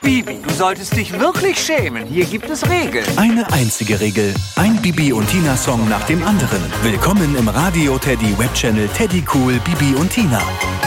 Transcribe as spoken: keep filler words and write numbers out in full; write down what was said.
Bibi, du solltest dich wirklich schämen. Hier gibt es Regeln. Eine einzige Regel. Ein Bibi und Tina-Song nach dem anderen. Willkommen im Radio Teddy Webchannel Teddy Cool Bibi und Tina.